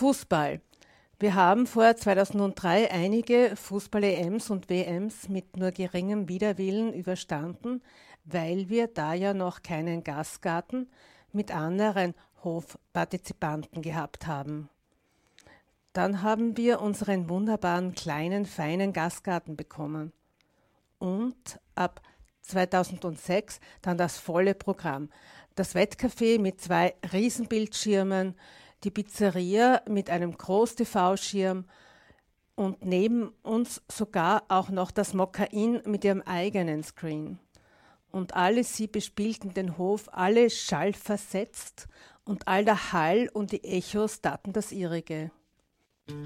Fußball. Wir haben vor 2003 einige Fußball-EMs und WMs mit nur geringem Widerwillen überstanden, weil wir da ja noch keinen Gastgarten mit anderen Hofpartizipanten gehabt haben. Dann haben wir unseren wunderbaren kleinen, feinen Gastgarten bekommen. Und ab 2006 dann das volle Programm. Das Wettcafé mit 2 Riesenbildschirmen, die Pizzeria mit einem Groß-TV-Schirm und neben uns sogar auch noch das Mokka-In mit ihrem eigenen Screen. Und alle sie bespielten den Hof, alle schallversetzt und all der Hall und die Echos taten das ihrige.